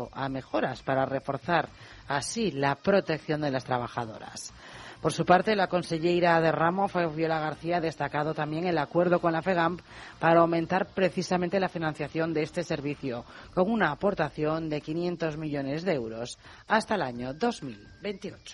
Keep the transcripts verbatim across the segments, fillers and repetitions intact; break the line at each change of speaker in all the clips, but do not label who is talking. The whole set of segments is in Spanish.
a mejoras para reforzar así la protección de las trabajadoras. Por su parte, la consellera de ramo, Fabiola García, ha destacado también el acuerdo con la FEGAMP para aumentar precisamente la financiación de este servicio, con una aportación de quinientos millones de euros hasta el año dos mil veintiocho.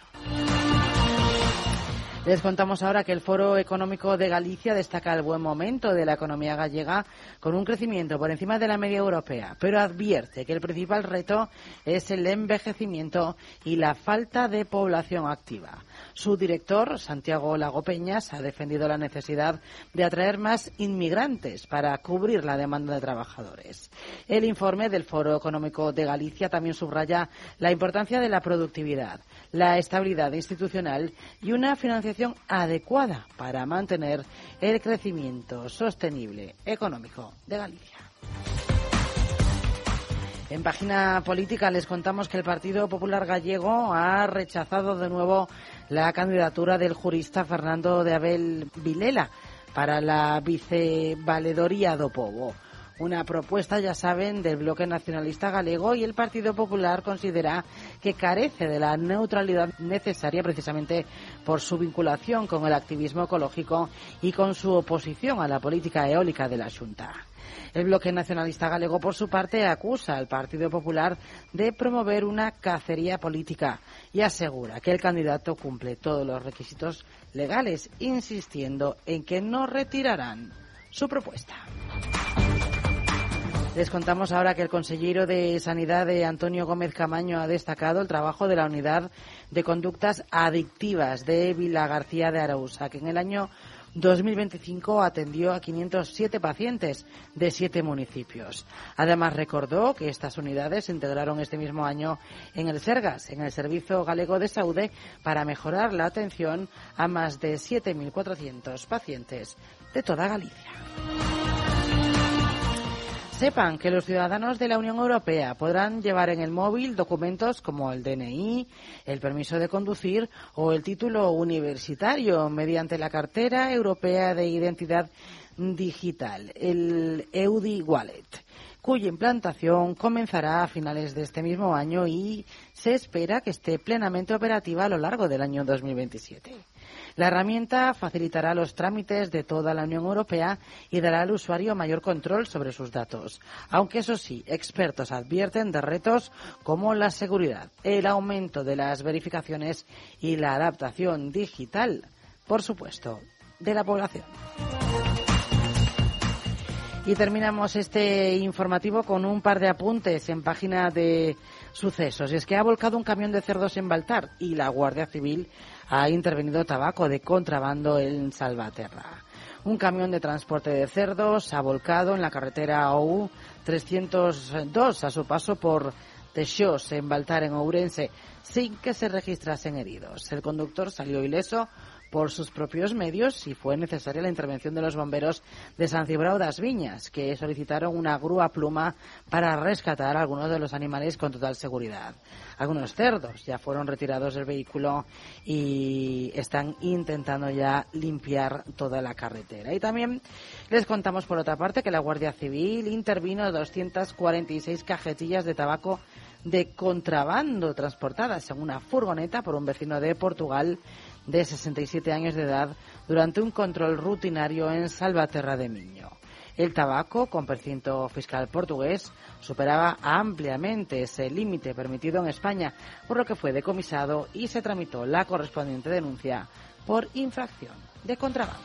Les contamos ahora que el Foro Económico de Galicia destaca el buen momento de la economía gallega con un crecimiento por encima de la media europea, pero advierte que el principal reto es el envejecimiento y la falta de población activa. Su director, Santiago Lago Peñas, ha defendido la necesidad de atraer más inmigrantes para cubrir la demanda de trabajadores. El informe del Foro Económico de Galicia también subraya la importancia de la productividad, la estabilidad institucional y una financiación adecuada para mantener el crecimiento sostenible económico de Galicia. En página política les contamos que el Partido Popular Gallego ha rechazado de nuevo la candidatura del jurista Fernando de Abel Vilela para la vicevaledoría do Pobo. Una propuesta, ya saben, del Bloque Nacionalista Galego, y el Partido Popular considera que carece de la neutralidad necesaria precisamente por su vinculación con el activismo ecológico y con su oposición a la política eólica de la Xunta. El Bloque Nacionalista Galego, por su parte, acusa al Partido Popular de promover una cacería política y asegura que el candidato cumple todos los requisitos legales, insistiendo en que no retirarán su propuesta. Les contamos ahora que el consejero de Sanidad, de Antonio Gómez Camaño, ha destacado el trabajo de la Unidad de Conductas Adictivas de Vilagarcía de Arousa, que en el año dos mil veinticinco atendió a quinientos siete pacientes de siete municipios. Además, recordó que estas unidades se integraron este mismo año en el Sergas, en el Servicio Galego de Saúde, para mejorar la atención a más de siete mil cuatrocientos pacientes de toda Galicia. Sepan que los ciudadanos de la Unión Europea podrán llevar en el móvil documentos como el D N I, el permiso de conducir o el título universitario mediante la Cartera Europea de Identidad Digital, el E U D I Wallet, cuya implantación comenzará a finales de este mismo año y se espera que esté plenamente operativa a lo largo del año dos mil veintisiete. La herramienta facilitará los trámites de toda la Unión Europea y dará al usuario mayor control sobre sus datos, aunque eso sí, expertos advierten de retos como la seguridad, el aumento de las verificaciones y la adaptación digital, por supuesto, de la población. Y terminamos este informativo con un par de apuntes en página de sucesos. Y es que ha volcado un camión de cerdos en Baltar y la Guardia Civil ha intervenido tabaco de contrabando en Salvaterra. Un camión de transporte de cerdos ha volcado en la carretera O U trescientos dos a su paso por Texós, en Baltar, en Ourense, sin que se registrasen heridos. El conductor salió ileso por sus propios medios y fue necesaria la intervención de los bomberos de San Cibrao das Viñas, que solicitaron una grúa pluma para rescatar a algunos de los animales con total seguridad. Algunos cerdos ya fueron retirados del vehículo y están intentando ya limpiar toda la carretera. Y también les contamos, por otra parte, que la Guardia Civil intervino doscientas cuarenta y seis cajetillas de tabaco de contrabando transportadas en una furgoneta por un vecino de Portugal de sesenta y siete años de edad durante un control rutinario en Salvaterra de Miño. El tabaco, con precinto fiscal portugués, superaba ampliamente ese límite permitido en España, por lo que fue decomisado y se tramitó la correspondiente denuncia por infracción de contrabando.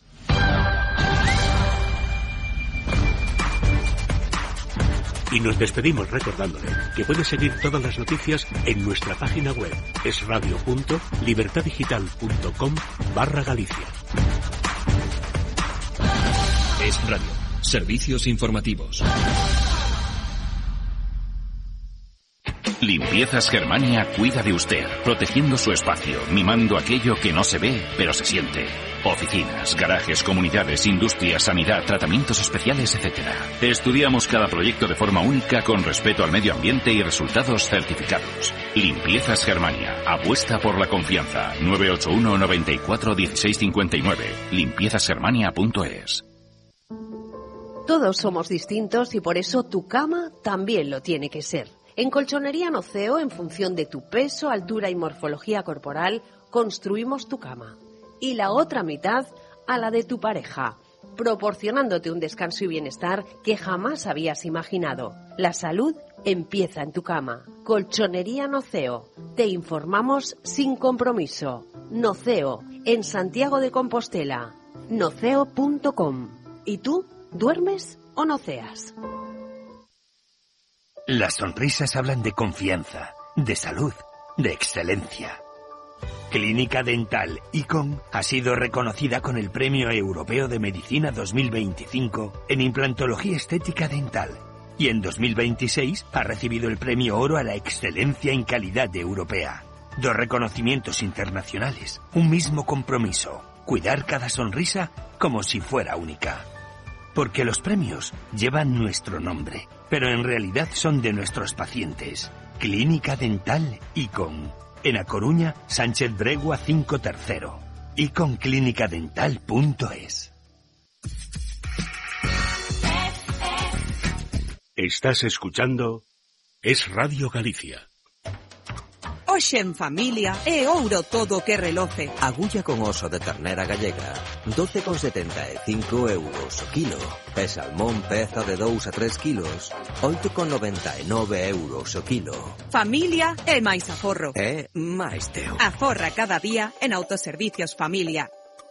Y nos despedimos recordándole que puede seguir todas las noticias en nuestra página web esradio punto libertadigital punto com barra Galicia.
Es Radio. Servicios informativos. Limpiezas Germania cuida de usted, protegiendo su espacio, mimando aquello que no se ve, pero se siente. Oficinas, garajes, comunidades, industrias, sanidad, tratamientos especiales, etcétera. Estudiamos cada proyecto de forma única con respeto al medio ambiente y resultados certificados. Limpiezas Germania. Apuesta por la confianza. nueve ocho uno, noventa y cuatro, dieciséis cincuenta y nueve. limpiezas germania punto es.
Todos somos distintos y por eso tu cama también lo tiene que ser. En Colchonería Noceo, en función de tu peso, altura y morfología corporal, construimos tu cama. Y la otra mitad a la de tu pareja, proporcionándote un descanso y bienestar que jamás habías imaginado. La salud empieza en tu cama. Colchonería Noceo. Te informamos sin compromiso. Noceo, en Santiago de Compostela. noceo punto com. ¿Y tú, duermes o noceas?
Las sonrisas hablan de confianza, de salud, de excelencia. Clínica Dental Icon ha sido reconocida con el Premio Europeo de Medicina dos mil veinticinco en implantología estética dental y en dos mil veintiséis ha recibido el Premio Oro a la excelencia en calidad europea. Dos reconocimientos internacionales, un mismo compromiso: cuidar cada sonrisa como si fuera única. Porque los premios llevan nuestro nombre, pero en realidad son de nuestros pacientes. Clínica Dental Icon. En A Coruña, Sánchez Bregua cinco tercero. icon clínica dental punto es.
Estás escuchando Es Radio Galicia.
Hoxe en familia é ouro todo que reloce.
Agulla con oso de ternera gallega, doce con setenta e cinco euros o kilo. E salmón peza de dous a tres kilos, oito con noventa e nove euros o kilo.
Familia é máis aforro.
É máis teo.
Aforra cada día en Autoservicios Familia.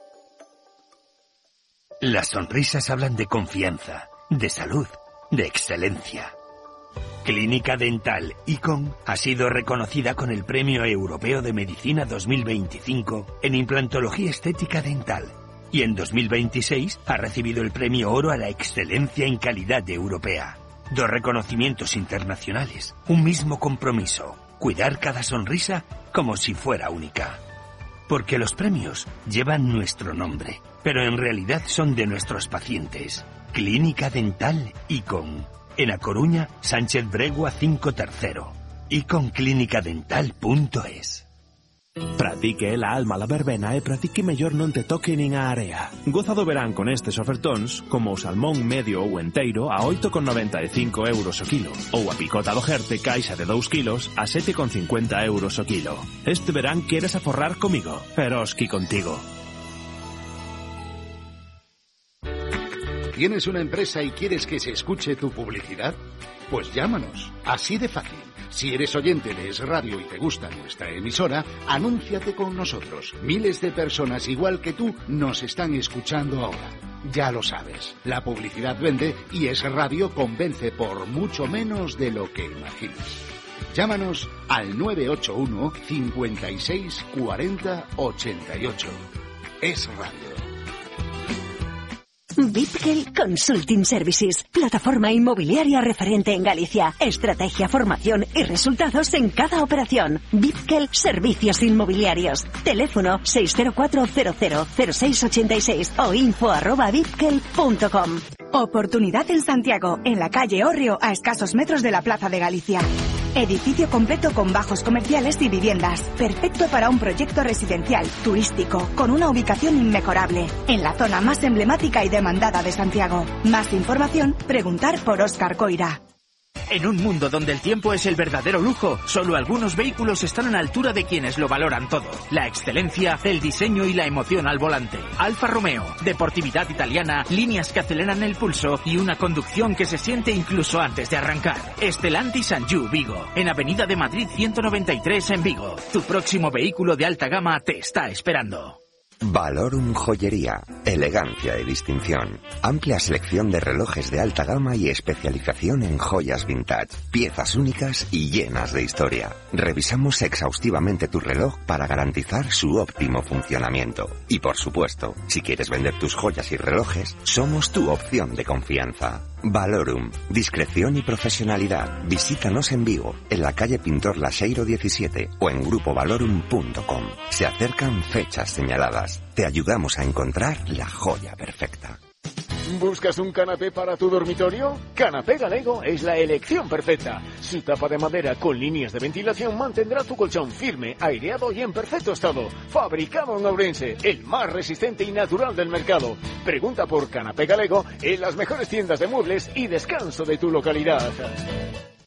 Las sonrisas hablan de confianza, de salud, de excelencia. Clínica Dental Icon ha sido reconocida con el Premio Europeo de Medicina dos mil veinticinco en implantología estética dental y en dos mil veintiséis ha recibido el Premio Oro a la excelencia en calidad europea. Dos reconocimientos internacionales, un mismo compromiso: cuidar cada sonrisa como si fuera única. Porque los premios llevan nuestro nombre, pero en realidad son de nuestros pacientes. Clínica Dental Icon. En A Coruña, Sánchez Bregua cinco tercero. icon clínica dental punto es.
Pratique la alma la verbena e pratique mellor non te toque nin a area. Goza do verán con estes ofertóns, como o salmón medio ou enteiro a oito con noventa e cinco euros o kilo, ou a picota do jerte caixa de dous kilos a sete con cincuenta euros o kilo. Este verán queres aforrar comigo, Eroski contigo.
¿Tienes una empresa y quieres que se escuche tu publicidad? Pues llámanos, así de fácil. Si eres oyente de Es Radio y te gusta nuestra emisora, anúnciate con nosotros. Miles de personas igual que tú nos están escuchando ahora. Ya lo sabes, la publicidad vende y Es Radio convence por mucho menos de lo que imaginas. Llámanos al nueve ocho uno, cincuenta y seis, cuarenta, ochenta y ocho. Es Radio.
Vipkel Consulting Services, plataforma inmobiliaria referente en Galicia. Estrategia, formación y resultados en cada operación. Vipkel Servicios Inmobiliarios. Teléfono seis cero cuatro cero cero cero seis ocho seis o info arroba vipkel punto com.
Oportunidad en Santiago, en la calle Orrio, a escasos metros de la Plaza de Galicia. Edificio completo con bajos comerciales y viviendas. Perfecto para un proyecto residencial, turístico, con una ubicación inmejorable. En la zona más emblemática y demandada de Santiago. Más información, preguntar por Óscar Coira.
En un mundo donde el tiempo es el verdadero lujo, solo algunos vehículos están a la altura de quienes lo valoran todo. La excelencia, el diseño y la emoción al volante. Alfa Romeo, deportividad italiana, líneas que aceleran el pulso y una conducción que se siente incluso antes de arrancar. Stellantis Anjou Vigo, en Avenida de Madrid ciento noventa y tres en Vigo. Tu próximo vehículo de alta gama te está esperando.
Valorum Joyería, elegancia y distinción. Amplia selección de relojes de alta gama y especialización en joyas vintage, piezas únicas y llenas de historia. Revisamos exhaustivamente tu reloj para garantizar su óptimo funcionamiento. Y por supuesto, si quieres vender tus joyas y relojes, somos tu opción de confianza. Valorum, discreción y profesionalidad. Visítanos en Vigo, en la calle Pintor Laxeiro diecisiete o en grupo valorum punto com. Se acercan fechas señaladas. Te ayudamos a encontrar la joya perfecta.
¿Buscas un canapé para tu dormitorio? Canapé Galego es la elección perfecta. Su tapa de madera con líneas de ventilación mantendrá tu colchón firme, aireado y en perfecto estado. Fabricado en Ourense, el más resistente y natural del mercado. Pregunta por Canapé Galego en las mejores tiendas de muebles y descanso de tu localidad.